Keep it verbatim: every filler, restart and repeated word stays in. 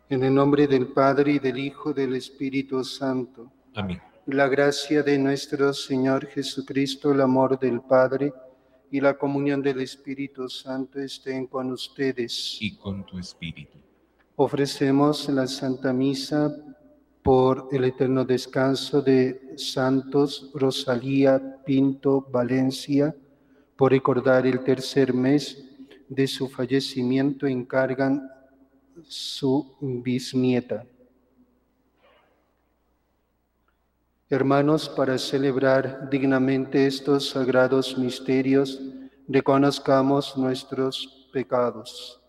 En el nombre del Padre, y del Hijo, y del Espíritu Santo. Amén. La gracia de nuestro Señor Jesucristo, el amor del Padre y la comunión del Espíritu Santo estén con ustedes. Y con tu espíritu. Ofrecemos la Santa Misa por el eterno descanso de Santos Rosalía Pinto Valencia, por recordar el tercer mes de su fallecimiento, encargan su bisnieta. Hermanos, para celebrar dignamente estos sagrados misterios, reconozcamos nuestros pecados.